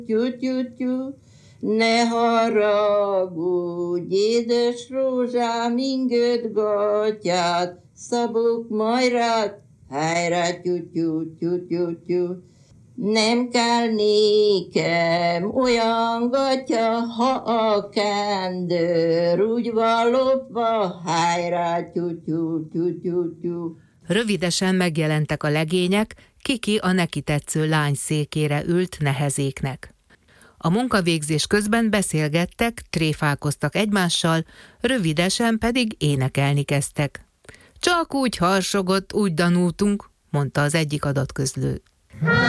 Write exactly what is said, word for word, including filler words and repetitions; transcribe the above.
Tyú-tyú-tyú, ne haragudj, édes rózsám, ingöd gatyát, szabok majd rád, hájrá, tyú-tyú-tyú-tyú-tyú. Nem kell nékem olyan gatya, ha a kendőr úgy van lopva, hájrá, tyú-tyú-tyú-tyú-tyú. Rövidesen megjelentek a legények, Kiki a neki tetsző lány székére ült nehezéknek. A munkavégzés közben beszélgettek, tréfálkoztak egymással, rövidesen pedig énekelni kezdtek. Csak úgy harsogott, úgy danultunk, mondta az egyik adatközlő.